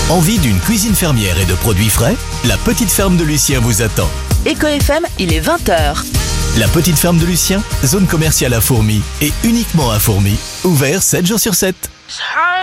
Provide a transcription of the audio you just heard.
Envie d'une cuisine fermière et de produits frais? La petite ferme de Lucien vous attend. Eco FM, il est 20h. La petite ferme de Lucien, zone commerciale à Fourmies et uniquement à Fourmies, ouvert 7 jours sur 7.